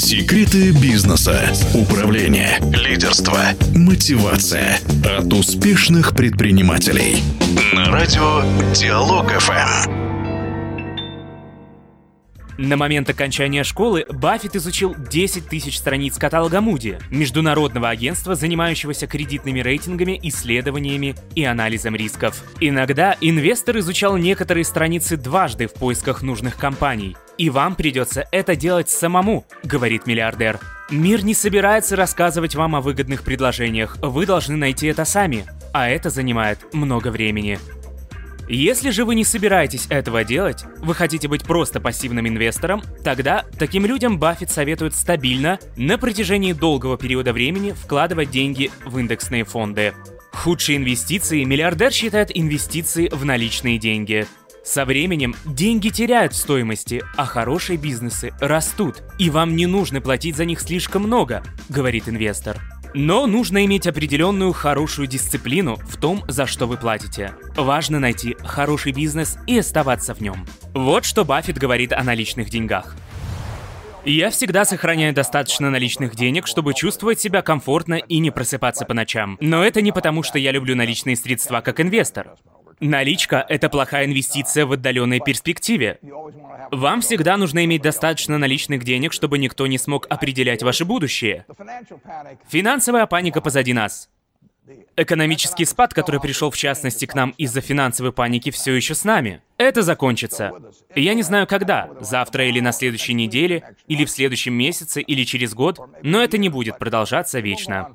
Секреты бизнеса, управления, лидерства, мотивация от успешных предпринимателей. На радио Диалог ФМ. На момент окончания школы Баффет изучил 10 тысяч страниц каталога Moody, международного агентства, занимающегося кредитными рейтингами, исследованиями и анализом рисков. Иногда инвестор изучал некоторые страницы дважды в поисках нужных компаний. И вам придется это делать самому, говорит миллиардер. Мир не собирается рассказывать вам о выгодных предложениях, вы должны найти это сами, а это занимает много времени. Если же вы не собираетесь этого делать, вы хотите быть просто пассивным инвестором, тогда таким людям Баффет советует стабильно, на протяжении долгого периода времени вкладывать деньги в индексные фонды. Худшие инвестиции миллиардер считает инвестиции в наличные деньги. Со временем деньги теряют в стоимости, а хорошие бизнесы растут, и вам не нужно платить за них слишком много, говорит инвестор. Но нужно иметь определенную хорошую дисциплину в том, за что вы платите. Важно найти хороший бизнес и оставаться в нем. Вот что Баффет говорит о наличных деньгах. «Я всегда сохраняю достаточно наличных денег, чтобы чувствовать себя комфортно и не просыпаться по ночам. Но это не потому, что я люблю наличные средства как инвестор. Наличка – это плохая инвестиция в отдаленной перспективе. Вам всегда нужно иметь достаточно наличных денег, чтобы никто не смог определять ваше будущее. Финансовая паника позади нас. Экономический спад, который пришел в частности к нам из-за финансовой паники, все еще с нами. Это закончится. Я не знаю когда, завтра или на следующей неделе, или в следующем месяце, или через год, но это не будет продолжаться вечно».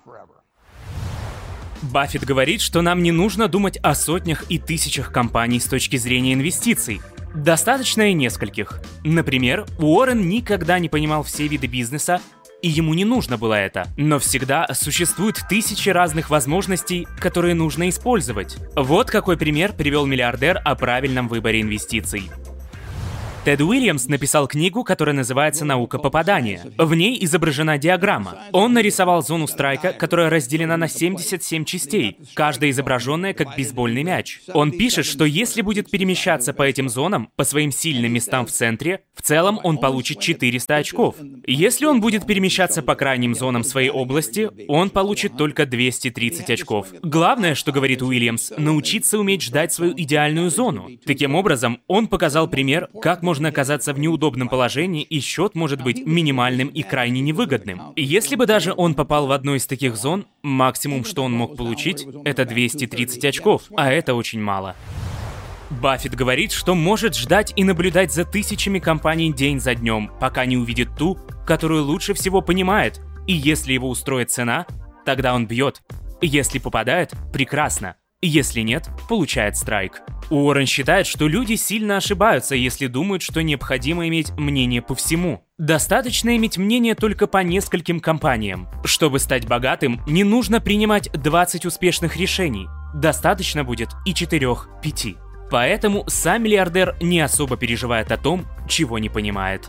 Баффет говорит, что нам не нужно думать о сотнях и тысячах компаний с точки зрения инвестиций. Достаточно и нескольких. Например, Уоррен никогда не понимал все виды бизнеса, и ему не нужно было это. Но всегда существуют тысячи разных возможностей, которые нужно использовать. Вот какой пример привел миллиардер о правильном выборе инвестиций. Тед Уильямс написал книгу, которая называется «Наука попадания». В ней изображена диаграмма. Он нарисовал зону страйка, которая разделена на 77 частей, каждая изображенная как бейсбольный мяч. Он пишет, что если будет перемещаться по этим зонам, по своим сильным местам в центре, в целом он получит 400 очков. Если он будет перемещаться по крайним зонам своей области, он получит только 230 очков. Главное, что говорит Уильямс, научиться уметь ждать свою идеальную зону. Таким образом, он показал пример, как можно оказаться в неудобном положении, и счет может быть минимальным и крайне невыгодным. Если бы даже он попал в одну из таких зон, максимум, что он мог получить, это 230 очков, а это очень мало. Баффет говорит, что может ждать и наблюдать за тысячами компаний день за днем, пока не увидит ту, которую лучше всего понимает, и если его устроит цена, тогда он бьет. Если попадает, прекрасно. Если нет, получает страйк. Уоррен считает, что люди сильно ошибаются, если думают, что необходимо иметь мнение по всему. Достаточно иметь мнение только по нескольким компаниям. Чтобы стать богатым, не нужно принимать 20 успешных решений. Достаточно будет и 4-5. Поэтому сам миллиардер не особо переживает о том, чего не понимает.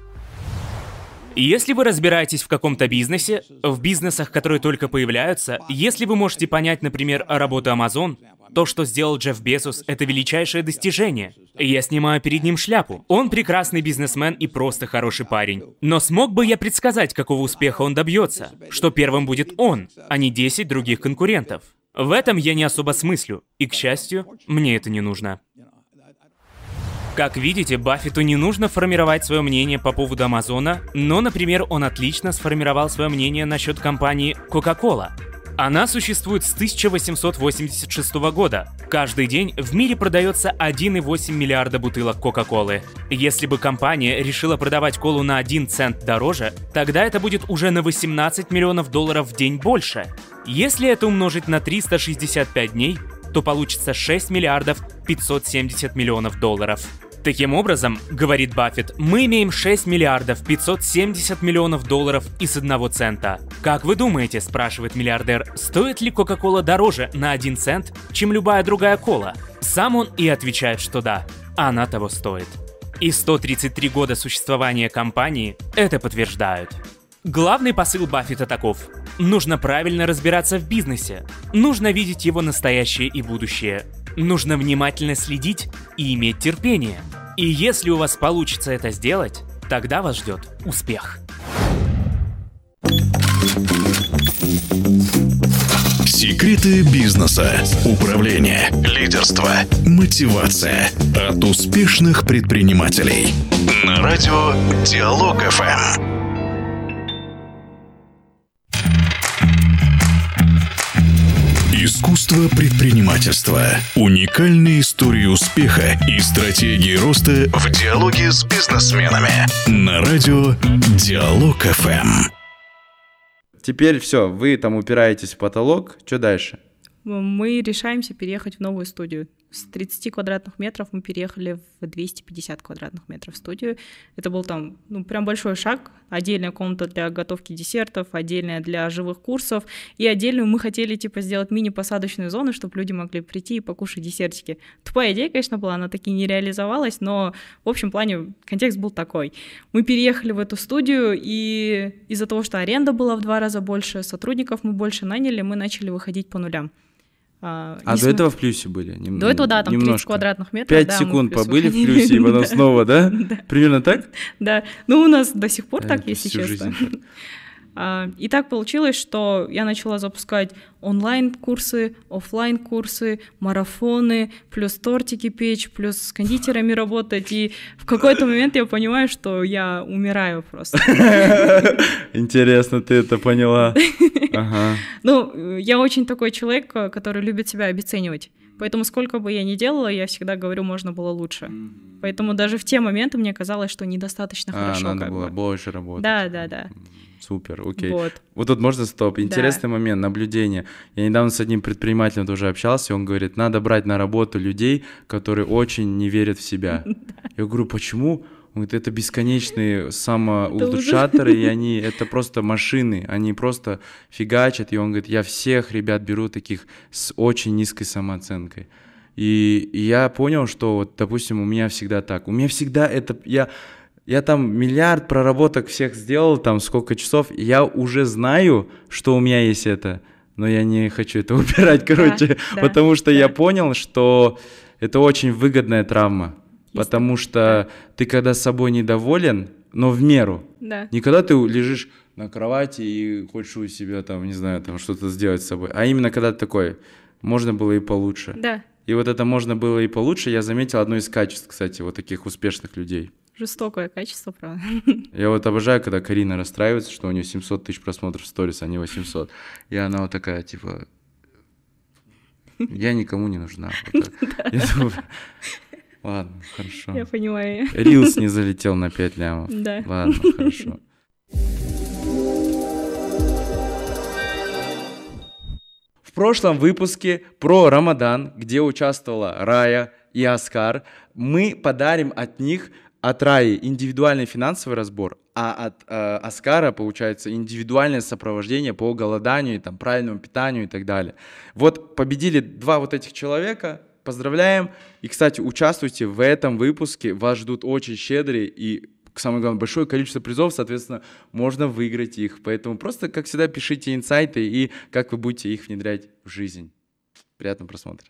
Если вы разбираетесь в каком-то бизнесе, в бизнесах, которые только появляются, если вы можете понять, например, работу Amazon, то, что сделал Джефф Безос, это величайшее достижение. Я снимаю перед ним шляпу. Он прекрасный бизнесмен и просто хороший парень. Но смог бы я предсказать, какого успеха он добьется? Что первым будет он, а не 10 других конкурентов? В этом я не особо смыслю, и, к счастью, мне это не нужно. Как видите, Баффету не нужно формировать свое мнение по поводу Амазона, но, например, он отлично сформировал свое мнение насчет компании Coca-Cola. Она существует с 1886 года. Каждый день в мире продается 1,8 миллиарда бутылок Кока-Колы. Если бы компания решила продавать колу на 1 цент дороже, тогда это будет уже на 18 миллионов долларов в день больше. Если это умножить на 365 дней, то получится 6 миллиардов 570 миллионов долларов. Таким образом, говорит Баффет, мы имеем 6 миллиардов 570 миллионов долларов из 1 цента. Как вы думаете, спрашивает миллиардер, стоит ли Кока-Кола дороже на 1 цент, чем любая другая кола? Сам он и отвечает, что да, она того стоит. И 133 года существования компании это подтверждают. Главный посыл Баффета таков. Нужно правильно разбираться в бизнесе. Нужно видеть его настоящее и будущее. Нужно внимательно следить и иметь терпение. И если у вас получится это сделать, тогда вас ждет успех. Секреты бизнеса, управления, лидерства, мотивация от успешных предпринимателей. На радио Диалог ФМ. Искусство предпринимательства. Уникальные истории успеха и стратегии роста в диалоге с бизнесменами. На радио Диалог ФМ. Теперь все, вы там упираетесь в потолок. Что дальше? Мы решаемся переехать в новую студию. С 30 квадратных метров мы переехали в 250 квадратных метров студию. Это был там, прям большой шаг. Отдельная комната для готовки десертов, отдельная для живых курсов. И отдельную мы хотели, сделать мини-посадочную зону, чтобы люди могли прийти и покушать десертики. Тупая идея, конечно, была, она таки не реализовалась, но в общем плане контекст был такой. Мы переехали в эту студию, и из-за того, что аренда была в 2 раза больше, сотрудников мы больше наняли, мы начали выходить по нулям. До этого в плюсе были? До этого, да, там немножко. 30 квадратных метров. 5 секунд побыли в плюсе, и потом снова, да? Примерно так? Да. У нас до сих пор так, если честно. И так получилось, что я начала запускать онлайн-курсы, офлайн-курсы, марафоны, плюс тортики печь, плюс с кондитерами работать. И в какой-то момент я понимаю, что я умираю просто. Интересно, ты это поняла. Ага. Я очень такой человек, который любит себя обесценивать. Поэтому сколько бы я ни делала, я всегда говорю, можно было лучше. Поэтому даже в те моменты мне казалось, что недостаточно хорошо. Надо было больше работать. Да. Супер, окей. Вот тут можно стоп. Интересный момент, наблюдение. Я недавно с одним предпринимателем тоже общался, он говорит, надо брать на работу людей, которые очень не верят в себя. Я говорю, почему? Он говорит, это бесконечные самоулучшаторы, и это просто машины, они просто фигачат. И он говорит, я всех ребят беру таких с очень низкой самооценкой. И я понял, что, допустим, у меня всегда так. У меня всегда это... Я там миллиард проработок всех сделал, там сколько часов, и я уже знаю, что у меня есть это, но я не хочу это убирать, потому что я понял, что это очень выгодная травма, потому что ты когда с собой недоволен, но в меру, не когда ты лежишь на кровати и хочешь у себя там, не знаю, там что-то сделать с собой, а именно когда ты такой, можно было и получше. Да. И вот это можно было и получше, я заметил одно из качеств, кстати, вот таких успешных людей. Жестокое качество, правда. Я обожаю, когда Карина расстраивается, что у нее 700 тысяч просмотров в сторис, а не 800. И она вот такая, я никому не нужна. Я думаю, ладно, хорошо. Я понимаю. Рилс не залетел на 5 лямов. Да. Ладно, хорошо. В прошлом выпуске про Рамадан, где участвовала Рая и Оскар, мы подарим от Раи индивидуальный финансовый разбор, а от Оскара, получается, индивидуальное сопровождение по голоданию, там, правильному питанию и так далее. Вот победили 2 вот этих человека, поздравляем. И, кстати, участвуйте в этом выпуске, вас ждут очень щедрые и, самое главное, большое количество призов, соответственно, можно выиграть их. Поэтому просто, как всегда, пишите инсайты и как вы будете их внедрять в жизнь. Приятного просмотра.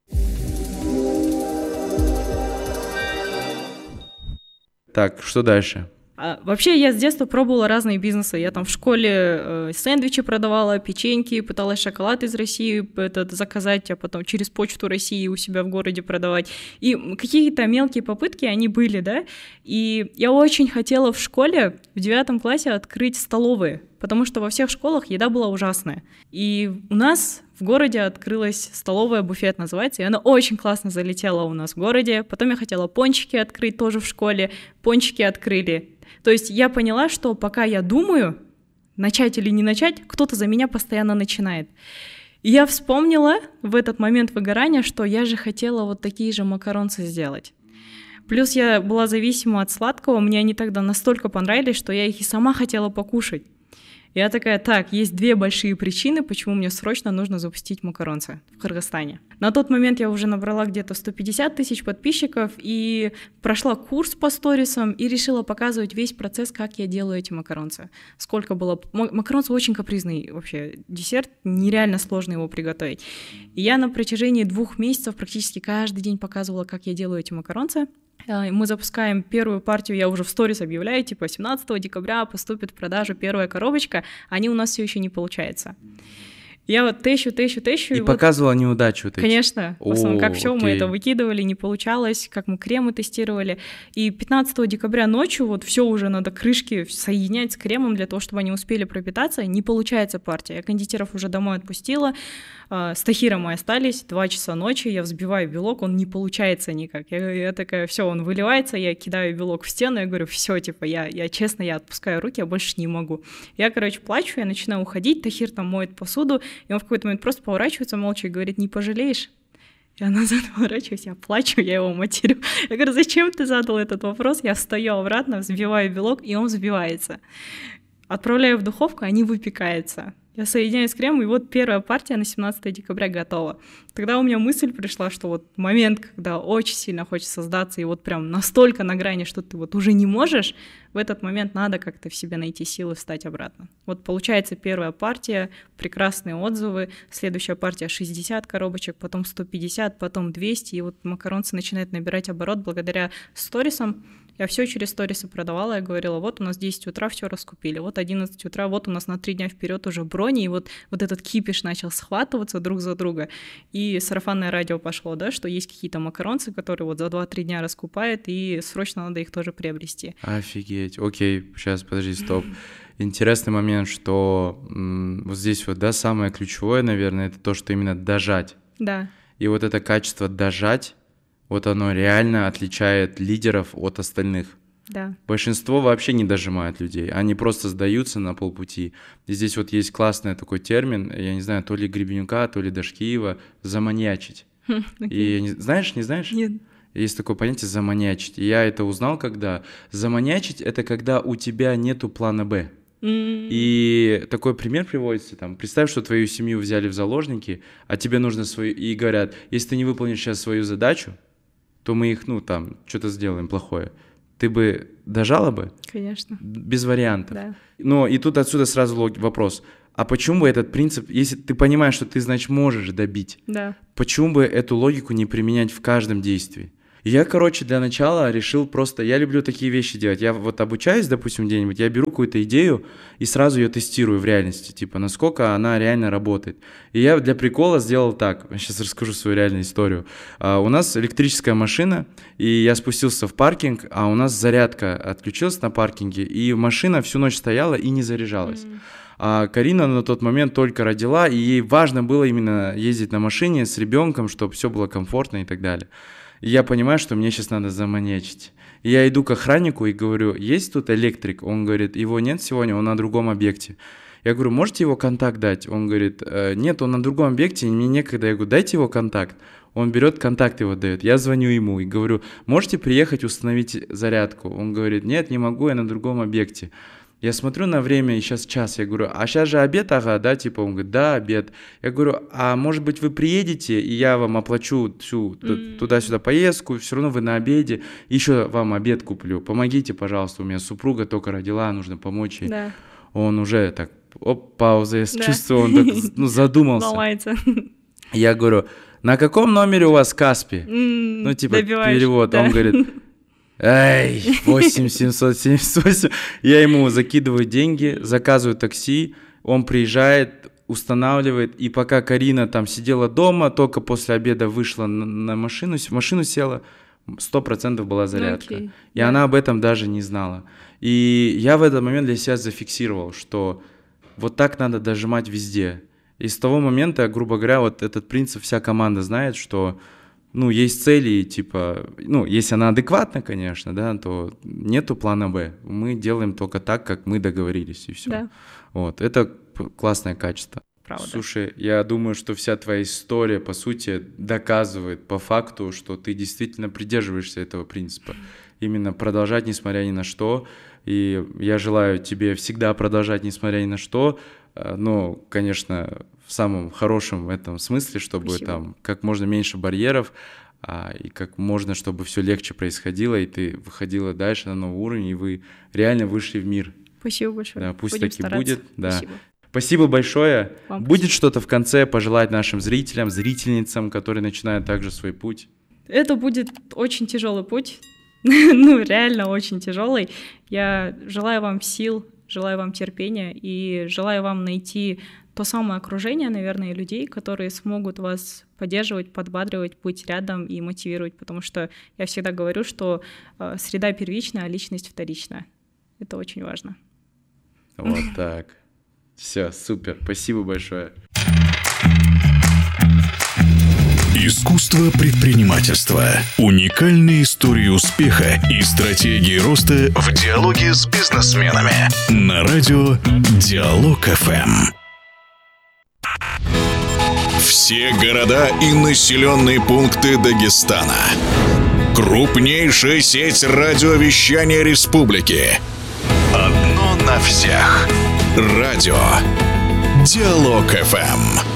Так, что дальше? Вообще, я с детства пробовала разные бизнесы. Я там в школе сэндвичи продавала, печеньки, пыталась шоколад из России заказать, а потом через почту России у себя в городе продавать. И какие-то мелкие попытки, они были, да? И я очень хотела в школе в 9 классе открыть столовые, потому что во всех школах еда была ужасная. И у нас в городе открылась столовая, буфет называется, и она очень классно залетела у нас в городе. Потом я хотела пончики открыть тоже в школе, пончики открыли. То есть я поняла, что пока я думаю, начать или не начать, кто-то за меня постоянно начинает. И я вспомнила в этот момент выгорания, что я же хотела вот такие же макаронцы сделать. Плюс я была зависима от сладкого, мне они тогда настолько понравились, что я их и сама хотела покушать. Я такая, есть 2 большие причины, почему мне срочно нужно запустить макаронцы в Кыргызстане. На тот момент я уже набрала где-то 150 тысяч подписчиков и прошла курс по сторисам и решила показывать весь процесс, как я делаю эти макаронцы. Сколько было... Макаронцы очень капризный вообще десерт, нереально сложно его приготовить. И я на протяжении 2 месяцев практически каждый день показывала, как я делаю эти макаронцы. Мы запускаем первую партию, я уже в сторис объявляю, типа 17 декабря поступит в продажу первая коробочка, они у нас все еще не получается. Я вот тещу. И показывала неудачу. Конечно. В основном, как все, мы это выкидывали, не получалось, как мы кремы тестировали. И 15 декабря ночью вот все уже надо крышки соединять с кремом для того, чтобы они успели пропитаться. Не получается партия. Я кондитеров уже домой отпустила. С Тахиром мы остались, 2 часа ночи, я взбиваю белок, он не получается никак. Я такая, все, он выливается, я кидаю белок в стену, я говорю, все, типа, я честно, я отпускаю руки, я больше не могу. Я, короче, плачу, я начинаю уходить, Тахир там моет посуду, и он в какой-то момент просто поворачивается молча и говорит, не пожалеешь? Я назад поворачиваюсь, я плачу, я его матерю. Я говорю, зачем ты задал этот вопрос? Я встаю обратно, взбиваю белок, и он взбивается. Отправляю в духовку, они выпекаются. Я соединяю с кремом, и вот первая партия на 17 декабря готова. Тогда у меня мысль пришла, что вот момент, когда очень сильно хочется сдаться, и вот прям настолько на грани, что ты вот уже не можешь, в этот момент надо как-то в себе найти силы встать обратно. Вот получается первая партия, прекрасные отзывы, следующая партия 60 коробочек, потом 150, потом 200, и вот макаронцы начинают набирать оборот благодаря сторисам. Я все через сторисы продавала, я говорила, вот у нас 10 утра все раскупили, вот 11 утра, вот у нас на 3 дня вперед уже брони, и вот этот кипиш начал схватываться друг за друга. И сарафанное радио пошло, да, что есть какие-то макаронцы, которые вот за 2-3 дня раскупают, и срочно надо их тоже приобрести. Офигеть, окей, сейчас, подожди, стоп. Интересный момент, что вот здесь вот, да, самое ключевое, наверное, это то, что именно дожать. Да. И вот это качество дожать, вот оно реально отличает лидеров от остальных. Да. Большинство вообще не дожимают людей, они просто сдаются на полпути. И здесь вот есть классный такой термин, я не знаю, то ли Гребенюка, то ли Дашкиева, заманьячить. И знаешь, не знаешь? Нет. Есть такое понятие заманьячить. И я это узнал, когда заманьячить — это когда у тебя нету плана «Б». И такой пример приводится, там, представь, что твою семью взяли в заложники, а тебе нужно свою, и говорят, если ты не выполнишь сейчас свою задачу, то мы их, что-то сделаем плохое. Ты бы дожала бы? Конечно. Без вариантов. Да. Но и тут отсюда сразу вопрос. А почему бы этот принцип, если ты понимаешь, что ты, значит, можешь добить, да. Почему бы эту логику не применять в каждом действии? Я, для начала решил просто, я люблю такие вещи делать. Я вот обучаюсь, допустим, где-нибудь, я беру какую-то идею и сразу ее тестирую в реальности, типа, насколько она реально работает. И я для прикола сделал так, сейчас расскажу свою реальную историю. У нас электрическая машина, и я спустился в паркинг, а у нас зарядка отключилась на паркинге, и машина всю ночь стояла и не заряжалась. А Карина на тот момент только родила, и ей важно было именно ездить на машине с ребенком, чтобы все было комфортно и так далее. И я понимаю, что мне сейчас надо заманьячить. И я иду к охраннику и говорю, есть тут электрик? Он говорит, его нет сегодня, он на другом объекте. Я говорю, можете его контакт дать? Он говорит, нет, он на другом объекте, мне некогда. Я говорю, дайте его контакт. Он берет контакт, его дает. Я звоню ему и говорю, можете приехать установить зарядку? Он говорит, нет, не могу, я на другом объекте. Я смотрю на время, и сейчас час, я говорю, а сейчас же обед, ага, да, типа, он говорит, да, обед. Я говорю, а может быть вы приедете, и я вам оплачу всю туда-сюда поездку, все равно вы на обеде, еще вам обед куплю, помогите, пожалуйста, у меня супруга только родила, нужно помочь ей. Да. Он уже так, пауза, я чувствую, он так, задумался. Ломается. Я говорю, на каком номере у вас Каспи? Перевод, да. Он говорит... 8778. Я ему закидываю деньги, заказываю такси, он приезжает, устанавливает, и пока Карина там сидела дома, только после обеда вышла на машину, в машину села, 100% была зарядка. И она об этом даже не знала. И я в этот момент для себя зафиксировал, что вот так надо дожимать везде. И с того момента, грубо говоря, вот этот принцип вся команда знает, что есть цели, типа, если она адекватна, конечно, да, то нету плана «Б». Мы делаем только так, как мы договорились, и все. Да. Вот, это классное качество. Правда. Слушай, я думаю, что вся твоя история, по сути, доказывает по факту, что ты действительно придерживаешься этого принципа. Именно продолжать, несмотря ни на что. И я желаю тебе всегда продолжать, несмотря ни на что. Но, конечно, в самом хорошем этом смысле, чтобы Спасибо. Там как можно меньше барьеров, и как можно, чтобы все легче происходило, и ты выходила дальше на новый уровень, и вы реально вышли в мир. Спасибо большое. Да, пусть Будем таки стараться. будет. Да. Спасибо. Спасибо большое. Вам Будет спасибо. что-то в конце пожелать нашим зрителям, зрительницам, которые начинают также свой путь? Это будет очень тяжелый путь. ну, реально очень тяжелый. Я желаю вам сил, желаю вам терпения и желаю вам найти то самое окружение, наверное, людей, которые смогут вас поддерживать, подбадривать, быть рядом и мотивировать, потому что я всегда говорю, что среда первичная, а личность вторичная. Это очень важно. Вот так. Все, супер. Спасибо большое. Искусство предпринимательства. Уникальные истории успеха и стратегии роста в диалоге с бизнесменами. На радио Диалог ФМ. Все города и населенные пункты Дагестана. Крупнейшая сеть радиовещания республики. Одно на всех. Радио Диалог ФМ.